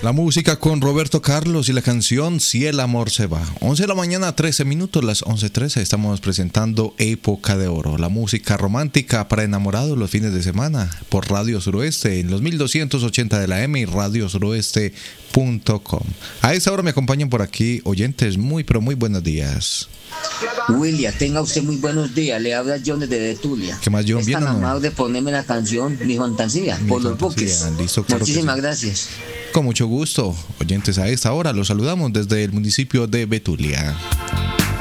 La música con Roberto Carlos y la canción Si el amor se va. 11 de la mañana, 13 minutos, las 11:13. Estamos presentando Época de Oro, la música romántica para enamorados los fines de semana por Radio Suroeste en los 1280 de la M y radiosuroeste.com. A esta hora me acompañan por aquí oyentes muy, pero muy buenos días. William, tenga usted muy buenos días. Le habla John desde Betulia. ¿Qué más, John? Es ¿Bien tan o no? amable de ponerme la canción Mi Fantasía por los buques. Listo, claro. Muchísimas gracias. Con mucho gusto, oyentes, a esta hora los saludamos desde el municipio de Betulia.